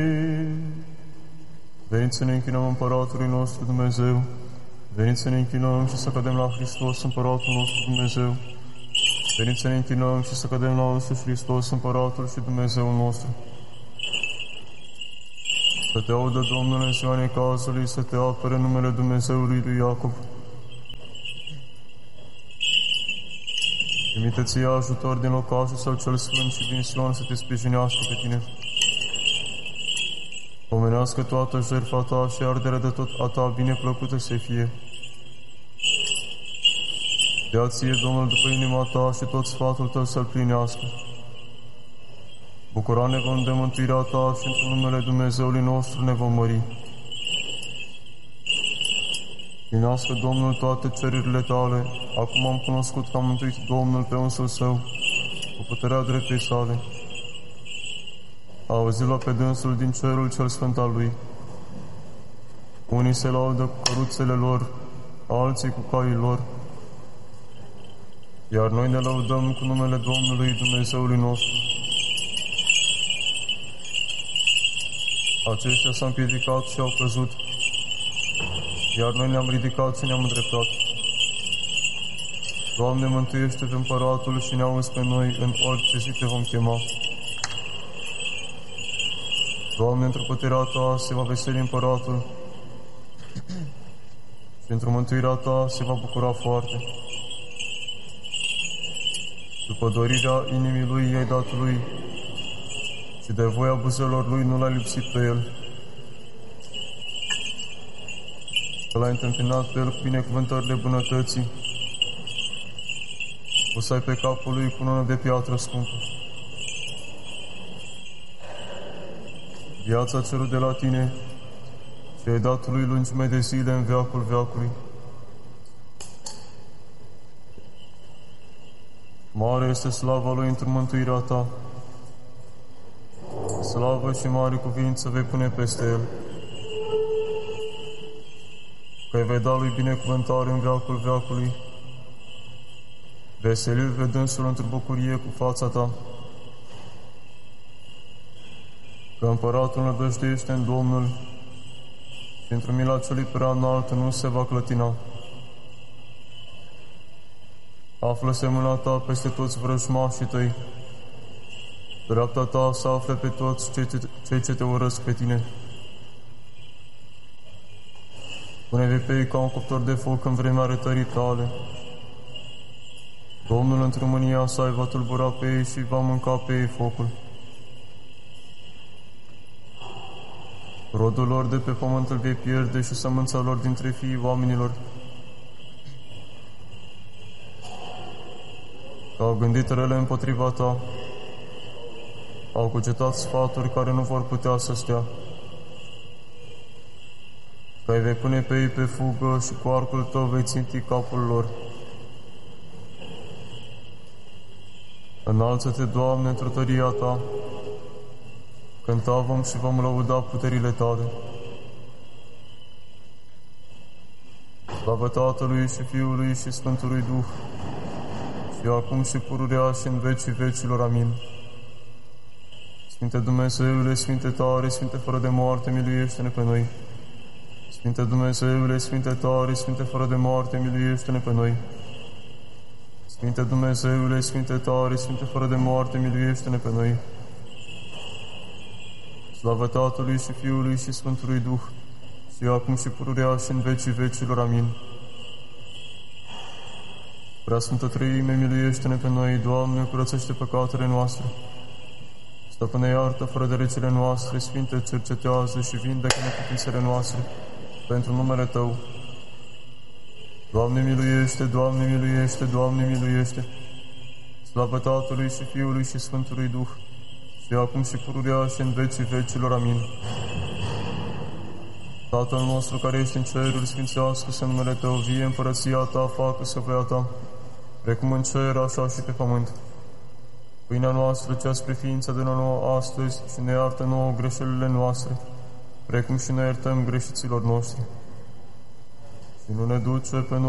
Veniți să ne închinăm Împăratului nostru Dumnezeu, veniți să ne închinăm și să cădem la Hristos, Împăratul nostru Dumnezeu. Veniți să ne închinăm și să cădem la însuși Hristos, Împăratul și Dumnezeul nostru. Să te audă, Domnule, în ziua necazului, să te apere numele Dumnezeului lui Iacob. Trimite-ți ajutor din locașul său cel sfânt și din Sion să te sprijinească pe tine. Pomenească toată jertfa ta și arderea de tot a ta bineplăcută să fie. Dea ție, Domnul, după inima ta și tot sfatul tău să-l plinească. Bucura ne vom de mântuirea ta și într numele Dumnezeului nostru ne vom mări. Plinească, Domnul, toate cererile tale. Acum am cunoscut că am mântuit Domnul pe însul său, cu puterea dreptei sale. A auzit-l pe dânsul din cerul cel sfânt al lui. Unii se laudă cu căruțele lor, alții cu caii lor. Iar noi ne lăudăm cu numele Domnului Dumnezeului nostru. Aceștia s-au împiedicat și au căzut, iar noi ne-am ridicat și ne-am îndreptat. Doamne, mântuiește pe Împăratul și ne auzi pe noi în orice zi te vom chema. Doamne, într-o puterea ta se va veseli Împăratul și într-o mântuirea ta se va bucura foarte. După dorirea inimii lui i-ai dat lui și de voia buzelor lui nu l-ai lipsit pe el. Că l-ai întâmpinat pe el cu binecuvântările bunătății, pusai pe capul lui cunună de piatră scumpă. Viața a cerut de la tine și ai dat lui lungime de zile în veacul veacului. Mare este slava lui într mântuirea ta. Slavă și mare cuvință vei pune peste el. Că îi vei da lui binecuvântare în veacul veacului. Veseliu pe dânsul într-o bucurie cu fața ta. Că Împăratul nădăjduiește în Domnul și într-o mila celui prea înalt nu se va clătina. Află-se mâna ta peste toți vrăjmașii tăi. Dreapta ta să afle pe toți cei ce te urăsc pe tine. Pune-vi pe ei ca un cuptor de foc în vremea arătării tale. Domnul într-o mânia sa va tulbura pe ei și va mânca pe ei focul. Rodul lor de pe pământ îl vei pierde și sămânța lor dintre fiii oamenilor. Că au gândit rele împotriva ta, au cugetat sfaturi care nu vor putea să stea. Că îi vei pune pe ei pe fugă și cu arcul tău vei ținti capul lor. Înalță-te, Doamne, într-o tăria ta, cânta vom și vom lăuda puterile tale. Slavă Tatălui și Fiului și Sfântului Duh, și acum și pururea și în vecii vecilor. Amin. Sfinte Dumnezeule, Sfinte tare, Sfinte fără de moarte, miluiește-ne pe noi. Sfinte Dumnezeule, Sfinte tare, Sfinte fără de moarte, miluiește-ne pe noi. Sfinte Dumnezeule, Sfinte tare, Sfinte fără de moarte, miluiește-ne pe noi. Slavă Tatălui și Fiului și Sfântului Duh, și acum și pururea și în vecii vecilor. Amin. Preasfântă Treime, miluiește-ne pe noi, Doamne, curățește păcatele noastre. Stăpâne, iartă fără de legile noastre, Sfinte, cercetează și vindecă neputințele noastre, pentru numele Tău. Doamne, miluiește, Doamne, miluiește, Doamne, miluiește. Slavă Tatălui și Fiului și Sfântului Duh, și acum și pururea și în vecii vecilor. Amin. Tatăl nostru care ești în ceruri, sfințească-se numele Tău, vie împărăția Ta, facă-se voia Ta, precum în cer, așa și pe pământ. Pâinea noastră, cea spre ființă, dă-ne nouă astăzi și ne iartă nouă greșelile noastre, precum și noi iertăm greșiților noștri. Și nu ne duce pe noi